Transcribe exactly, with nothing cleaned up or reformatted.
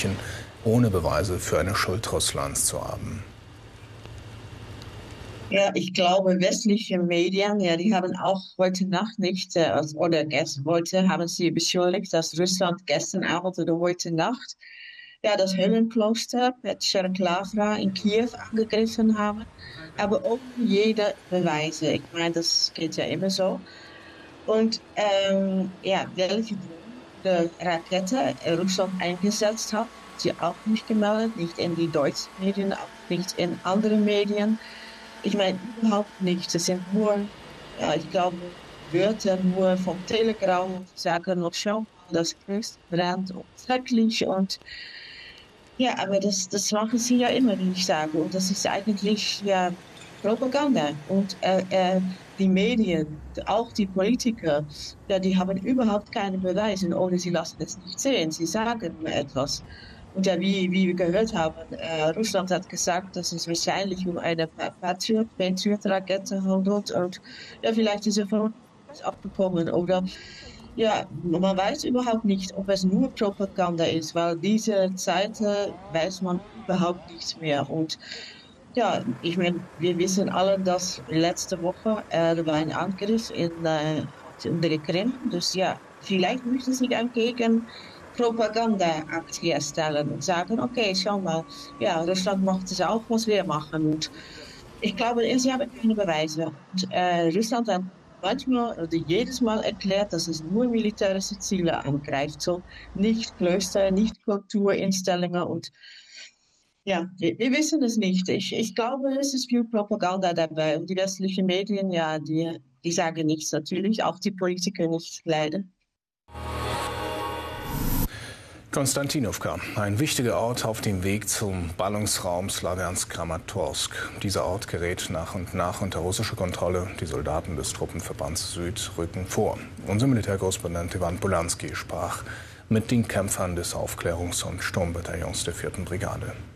München, ohne Beweise für eine Schuld Russlands zu haben. Ja, ich glaube, westliche Medien, ja, die haben auch heute Nacht nicht, äh, oder gestern, heute haben sie beschuldigt, dass Russland gestern Abend oder heute Nacht ja, das Höllenkloster Petr-Klavra in Kiew angegriffen haben, aber ohne jede Beweise. Ich meine, das geht ja immer so. Und ähm, ja, welche Drohne oder Rakete Russland eingesetzt hat, sie auch nicht gemeldet, nicht in die deutschen Medien, auch nicht in andere Medien. Ich meine, überhaupt nicht. Es sind nur, ja, ich glaube, Wörter nur vom Telegram, sagen noch, schau mal, das Christ brennt und schrecklich und ja, aber das, das machen sie ja immer, wie ich sage. Und das ist eigentlich ja Propaganda. Und äh, äh, die Medien, auch die Politiker, ja, die haben überhaupt keine Beweise oder sie lassen es nicht sehen. Sie sagen nur etwas. Und ja, wie, wie wir gehört haben, äh, Russland hat gesagt, dass es wahrscheinlich um eine Patriot, Patriot-Rakete handelt. Und ja, vielleicht ist er von uns abgekommen oder ja, man weiß überhaupt nicht, ob es nur Propaganda ist, weil diese Zeiten weiß man überhaupt nichts mehr. Und ja, ich meine, wir wissen alle, dass letzte Woche äh, da war ein Angriff in, äh, in der Krim. Dus ja, vielleicht möchten sie dann gegen Propaganda-Aktie erstellen und sagen, okay, schau mal, ja, Russland macht es auch, was wir machen. Und ich glaube, sie haben keine Beweise. Und äh, Russland hat manchmal oder jedes Mal erklärt, dass es nur militärische Ziele angreift, so nicht Klöster, nicht Kulturinstellungen und ja, wir, wir wissen es nicht. Ich, ich glaube, es ist viel Propaganda dabei und die westlichen Medien, ja, die, die sagen nichts natürlich, auch die Politiker nicht, leider. Konstantinowka, ein wichtiger Ort auf dem Weg zum Ballungsraum Slawjansk-Kramatorsk. Dieser Ort gerät nach und nach unter russische Kontrolle. Die Soldaten des Truppenverbands Süd rücken vor. Unser Militärkorrespondent Ivan Polanski sprach mit den Kämpfern des Aufklärungs- und Sturmbataillons der vierten Brigade.